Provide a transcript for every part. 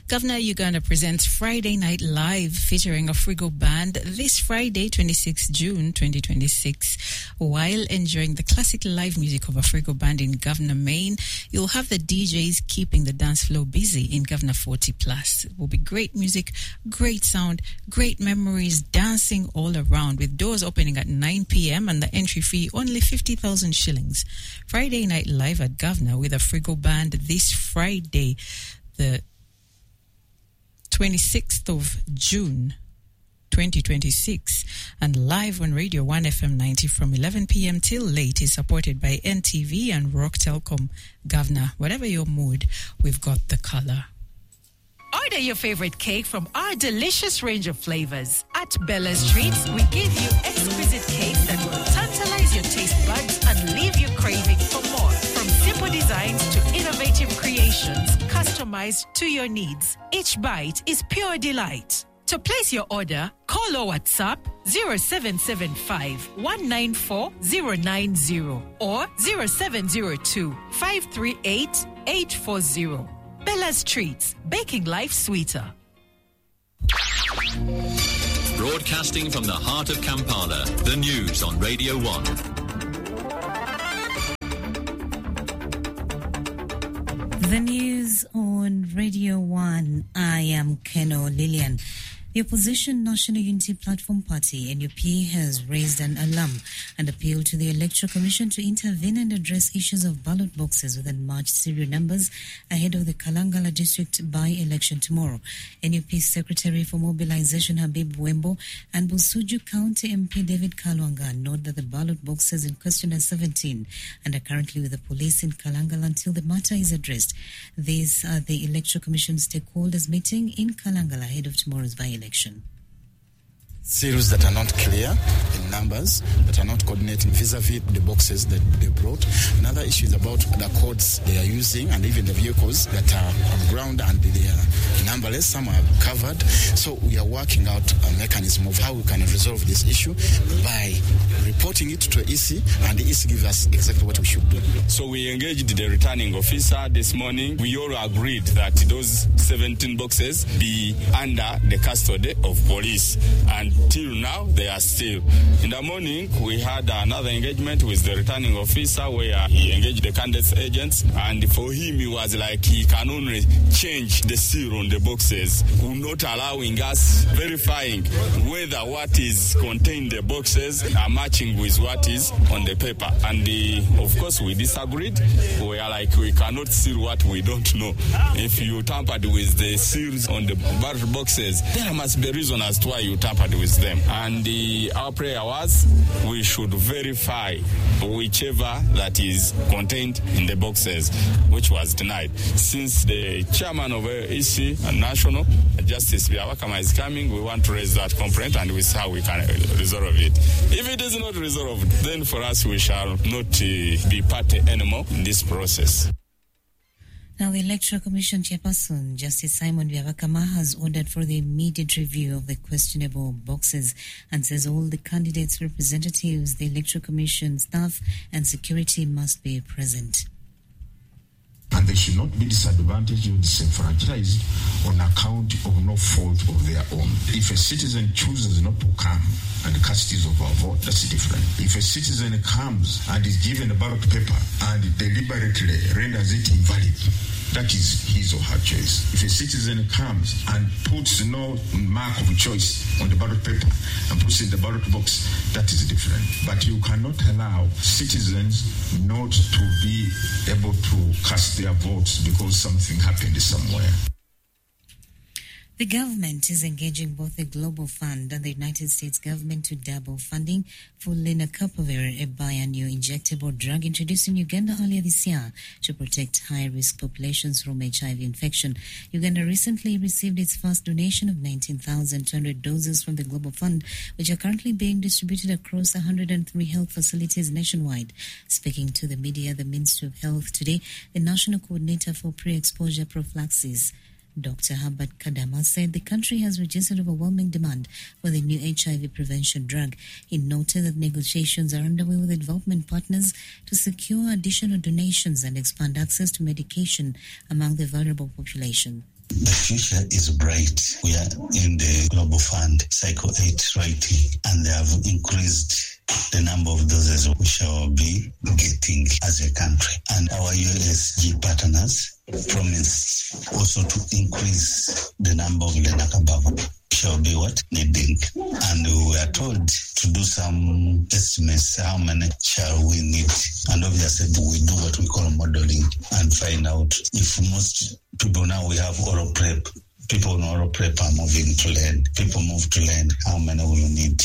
Governor Uganda presents Friday Night Live featuring a Frigo Band this Friday, 26 June 2026. While enjoying the classic live music of a Frigo Band in Governor, Maine, you'll have the DJs keeping the dance floor busy in Governor 40 Plus. It will be great music, great sound, great memories, dancing all around, with doors opening at 9 p.m. and the entry fee only 50,000 shillings. Friday Night Live at Governor with a Frigo Band this Friday, the 26th of June 2026, and live on Radio 1FM 90 from 11 p.m. till late is supported by NTV and Rock Telecom. Governor, whatever your mood, we've got the color. Order your favorite cake from our delicious range of flavors. At Bella's Treats, we give you exquisite cakes that will tantalize your taste buds and leave you craving for more. From simple designs to innovative creations, customized to your needs. Each bite is pure delight. To place your order, call or WhatsApp 0775 194 090 or 0702 538 840. Bella's Treats, baking life sweeter. Broadcasting from the heart of Kampala, the news on Radio 1. The news on Radio 1. I am Keno Lillian. The opposition National Unity Platform Party, NUP, has raised an alarm and appealed to the Electoral Commission to intervene and address issues of ballot boxes with unmatched serial numbers ahead of the Kalangala district by-election tomorrow. NUP Secretary for Mobilization Habib Wembo and Busuju County MP David Kalwanga note that the ballot boxes in question are 17 and are currently with the police in Kalangala until the matter is addressed. These are the Electoral Commission stakeholders meeting in Kalangala ahead of tomorrow's by-election. Series that are not clear in numbers, that are not coordinating vis-a-vis the boxes that they brought. Another issue is about the codes they are using and even the vehicles that are on ground and they are numberless. Some are covered. So we are working out a mechanism of how we can resolve this issue by reporting it to EC, and the EC gives us exactly what we should do. So we engaged the returning officer this morning. We all agreed that those 17 boxes be under the custody of police, and till now, they are still. In the morning, we had another engagement with the returning officer where he engaged the candidates agents, and for him, it was like he can only change the seal on the boxes, not allowing us verifying whether what is contained in the boxes are matching with what is on the paper. And of course, we disagreed. We are like, we cannot seal what we don't know. If you tampered with the seals on the ballot boxes, there must be a reason as to why you tampered with them. And our prayer was we should verify whichever that is contained in the boxes, which was denied. Since the chairman of EC and National, Justice Biawakama, is coming, we want to raise that complaint and we see how we can resolve it. If it is not resolved, then for us we shall not be party anymore in this process. Now, the Electoral Commission chairperson, Justice Simon Biawakama, has ordered for the immediate review of the questionable boxes and says all the candidates' representatives, the Electoral Commission staff and security must be present. And they should not be disadvantaged or disenfranchised on account of no fault of their own. If a citizen chooses not to come and casts his of our vote, that's different. If a citizen comes and is given a ballot paper and deliberately renders it invalid, that is his or her choice. If a citizen comes and puts no mark of choice on the ballot paper and puts it in the ballot box, that is different. But you cannot allow citizens not to be able to cast their votes because something happened somewhere. The government is engaging both the Global Fund and the United States government to double funding for lenacapavir, a biannual injectable drug introduced in Uganda earlier this year to protect high-risk populations from HIV infection. Uganda recently received its first donation of 19,200 doses from the Global Fund, which are currently being distributed across 103 health facilities nationwide. Speaking to the media, the Ministry of Health today, the National Coordinator for Pre-Exposure Prophylaxis, Dr. Herbert Kadama, said the country has registered overwhelming demand for the new HIV prevention drug. He noted that negotiations are underway with the development partners to secure additional donations and expand access to medication among the vulnerable population. The future is bright. We are in the Global Fund Cycle 8 writing, and they have increased the number of doses we shall be getting as a country. And our USG partners promised also to increase the number of lenacapavir shall be needing. And we are told to do some estimates, how many shall we need. And obviously we do what we call modeling and find out if most people now we have oral prep. People in oral prep are moving to land. People move to land. How many will you need?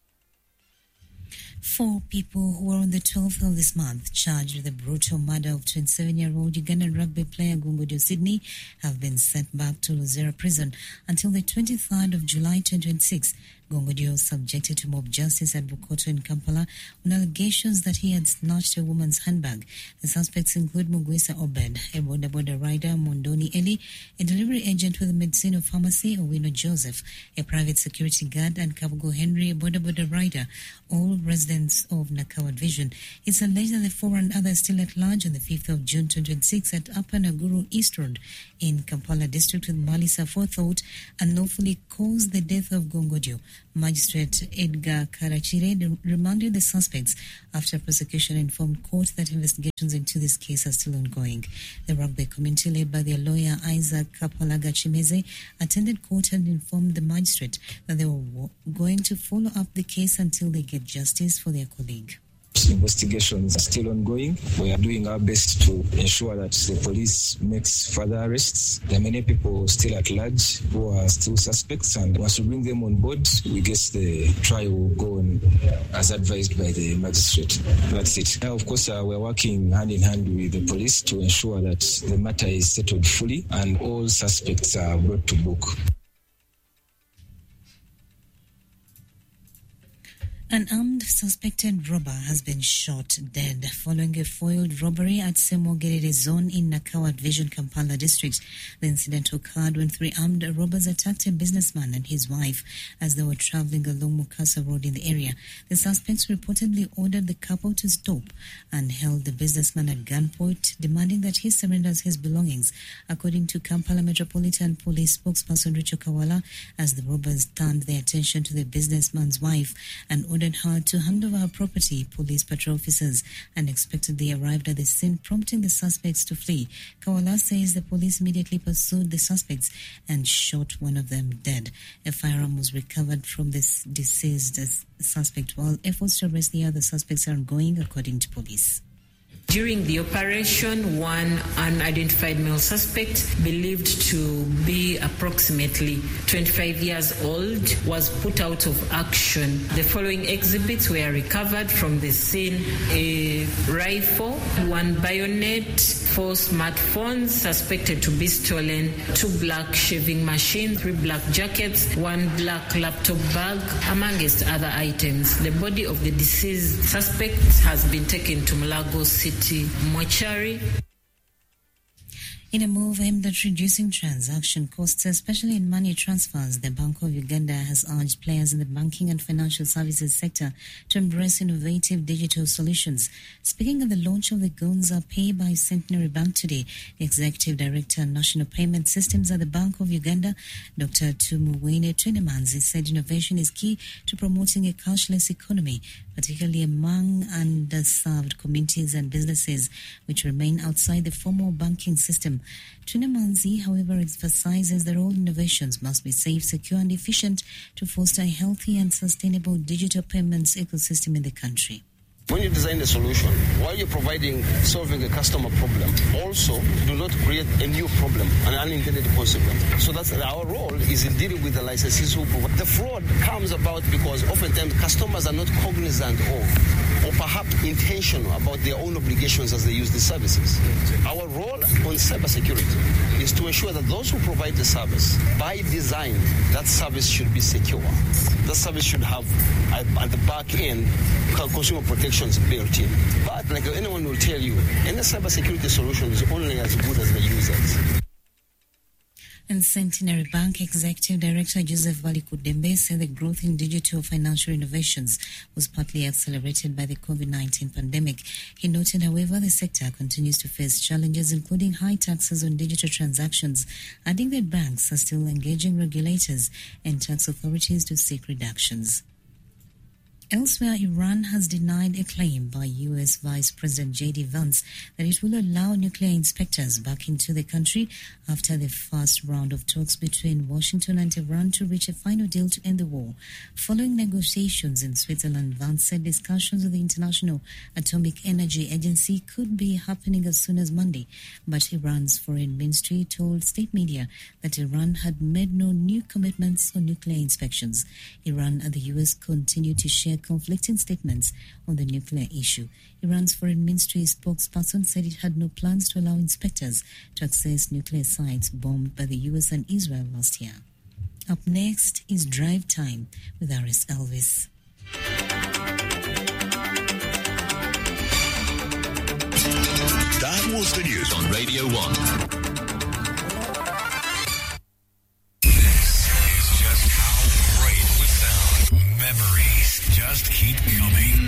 4 people who were on the 12th of this month charged with the brutal murder of 27-year-old Ugandan rugby player Gungodio Sydney have been sent back to Luzera prison until the 23rd of July 2026. Gungodio was subjected to mob justice at Bukoto in Kampala on allegations that he had snatched a woman's handbag. The suspects include Mugwesa Obed, a boda rider, Mondoni Eli, a delivery agent with a Medicino pharmacy, Owino Joseph, a private security guard, and Kabugo Henry, a boda rider, all residents of Nakawa Division. It's alleged that the 4 and others still at large on the 5th of June 2026 at Upper Naguru East Road in Kampala district with Malisa forethought unlawfully caused the death of Gungodio. Magistrate Edgar Karachire remanded the suspects after prosecution informed court that investigations into this case are still ongoing. The rugby community, led by their lawyer Isaac Kapalaga Chimeze, attended court and informed the magistrate that they were going to follow up the case until they get justice for their colleague. Investigations are still ongoing. We are doing our best to ensure that the police makes further arrests. There are many people still at large who are still suspects, and once we bring them on board, we guess the trial will go on as advised by the magistrate. That's it. Now, of course, we're working hand in hand with the police to ensure that the matter is settled fully and all suspects are brought to book. An armed suspected robber has been shot dead following a foiled robbery at Semogerere Zone in Nakawa Division, Kampala district. The incident occurred when 3 armed robbers attacked a businessman and his wife as they were traveling along Mukasa Road in the area. The suspects reportedly ordered the couple to stop and held the businessman at gunpoint, demanding that he surrenders his belongings. According to Kampala Metropolitan Police spokesperson Richo Kawala, as the robbers turned their attention to the businessman's wife and ordered her to hand over her property, police patrol officers unexpectedly arrived at the scene, prompting the suspects to flee. Kawala says the police immediately pursued the suspects and shot one of them dead. A firearm was recovered from this deceased suspect, while efforts to arrest the other suspects are ongoing, according to police. During the operation, one unidentified male suspect, believed to be approximately 25 years old, was put out of action. The following exhibits were recovered from the scene: a rifle, 1 bayonet, 4 smartphones suspected to be stolen, 2 black shaving machines, 3 black jackets, 1 black laptop bag, amongst other items. The body of the deceased suspect has been taken to Mulago City mortuary. In a move aimed at reducing transaction costs, especially in money transfers, the Bank of Uganda has urged players in the banking and financial services sector to embrace innovative digital solutions. Speaking at the launch of the Gonza Pay by Centenary Bank today, the Executive Director of National Payment Systems at the Bank of Uganda, Dr. Tumuwene Twenemanzi, said innovation is key to promoting a cashless economy, particularly among underserved communities and businesses which remain outside the formal banking system. Twenemanzi, however, emphasizes that all innovations must be safe, secure and efficient to foster a healthy and sustainable digital payments ecosystem in the country. When you design a solution, while you're solving a customer problem, also do not create a new problem, an unintended consequence. So that's our role, is in dealing with the licensees who provide. The fraud comes about because oftentimes customers are not cognizant of, or perhaps intentional about their own obligations as they use the services. Our role on cybersecurity is to ensure that those who provide the service, by design, that service should be secure. That service should have, at the back end, consumer protections built in. But like anyone will tell you, any cybersecurity solution is only as good as the users. And Centenary Bank Executive Director Joseph Balikudembe said the growth in digital financial innovations was partly accelerated by the COVID-19 pandemic. He noted, however, the sector continues to face challenges, including high taxes on digital transactions, adding that banks are still engaging regulators and tax authorities to seek reductions. Elsewhere, Iran has denied a claim by U.S. Vice President J.D. Vance that it will allow nuclear inspectors back into the country after the first round of talks between Washington and Tehran to reach a final deal to end the war. Following negotiations in Switzerland, Vance said discussions with the International Atomic Energy Agency could be happening as soon as Monday, but Iran's foreign ministry told state media that Iran had made no new commitments on nuclear inspections. Iran and the U.S. continue to share conflicting statements on the nuclear issue. Iran's foreign ministry spokesperson said it had no plans to allow inspectors to access nuclear sites bombed by the U.S. and Israel last year. Up next is Drive Time with Aris Elvis. That was the news on Radio 1. Memories just keep coming.